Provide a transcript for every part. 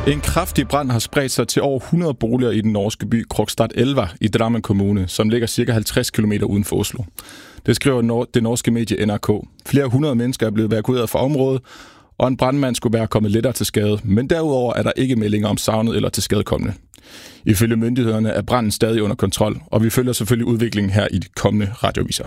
En kraftig brand har spredt sig til over 100 boliger i den norske by Krokstad Elva i Drammen Kommune, som ligger ca. 50 km uden for Oslo. Det skriver det norske medie NRK. Flere hundrede mennesker er blevet evakueret fra området, og en brandmand skulle være kommet lettere til skade, men derudover er der ikke meldinger om savnet eller til skadekommende. Ifølge myndighederne er branden stadig under kontrol, og vi følger selvfølgelig udviklingen her i de kommende radioviser.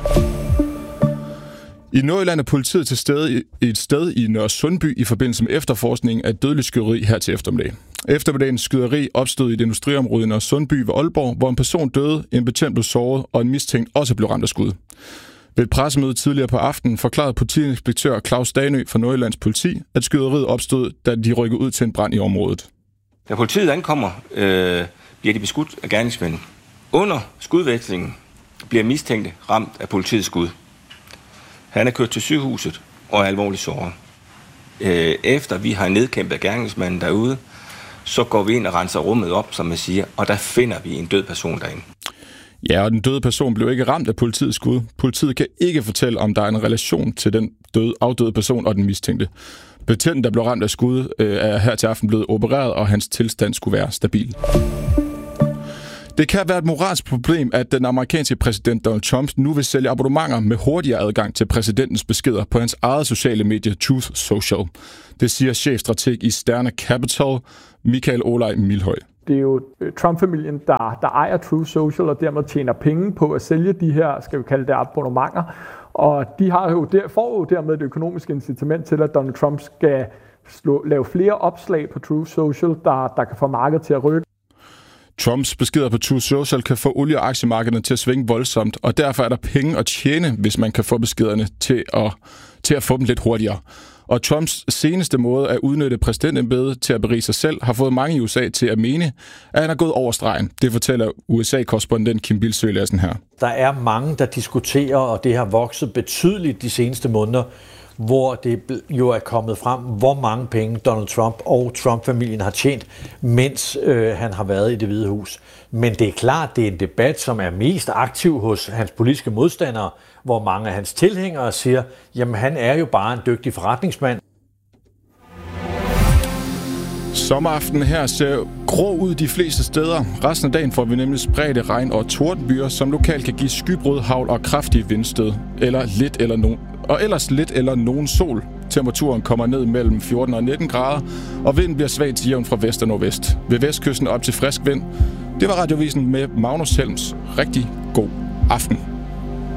I Nordjylland er politiet til stede i et sted i Nørre Sundby i forbindelse med efterforskning af et dødeligt skyderi her til eftermiddag. Eftermiddagens skyderi opstod i et industriområde i Nørre Sundby ved Aalborg, hvor en person døde, en betjent blev såret og en mistænkt også blev ramt af skud. Ved et pressemøde tidligere på aftenen forklarede politiinspektør Claus Stanø fra Nordjyllands politi, at skyderiet opstod, da de rykkede ud til en brand i området. Da politiet ankommer, bliver de beskudt af gerningsmænd. Under skudvekslingen bliver mistænkte ramt af politiets skud. Han er kørt til sygehuset og er alvorligt såret. Efter vi har nedkæmpet gerningsmanden derude, så går vi ind og renser rummet op, som man siger, og der finder vi en død person derinde. Ja, og den døde person blev ikke ramt af politiets skud. Politiet kan ikke fortælle, om der er en relation til den afdøde person og den mistænkte. Betjenten, der blev ramt af skud, er her til aften blevet opereret, og hans tilstand skulle være stabil. Det kan være et moralsk problem, at den amerikanske præsident Donald Trump nu vil sælge abonnementer med hurtigere adgang til præsidentens beskeder på hans eget sociale medie Truth Social. Det siger chefstrateg i Sterne Capital, Michael Olaj Milhøj. Det er jo Trump-familien, der ejer Truth Social og dermed tjener penge på at sælge de her, skal vi kalde det, abonnementer. Og de får jo dermed et økonomisk incitament til, at Donald Trump skal lave flere opslag på Truth Social, der kan få markedet til at rykke. Trumps beskeder på Truth Social kan få olie- og aktiemarkederne til at svinge voldsomt, og derfor er der penge at tjene, hvis man kan få beskederne til at få dem lidt hurtigere. Og Trumps seneste måde at udnytte præsidentembedet til at berige sig selv, har fået mange i USA til at mene, at han er gået over stregen. Det fortæller USA-korrespondent Kim Bildsøe Lassen her. Der er mange, der diskuterer, og det har vokset betydeligt de seneste måneder, hvor det jo er kommet frem, hvor mange penge Donald Trump og Trump-familien har tjent, mens han har været i Det Hvide Hus. Men det er klart, det er en debat, som er mest aktiv hos hans politiske modstandere, hvor mange af hans tilhængere siger, jamen han er jo bare en dygtig forretningsmand. Sommeraften her ser grå ud de fleste steder. Resten af dagen får vi nemlig spredte regn- og tordenbyer, som lokalt kan give skybrud, hagl og kraftige vindstød. Ellers lidt eller nogen sol. Temperaturen kommer ned mellem 14 og 19 grader, og vinden bliver svag til jævn fra vest og nordvest. Ved vestkysten op til frisk vind. Det var radiovisen med Magnus Helms. Rigtig god aften.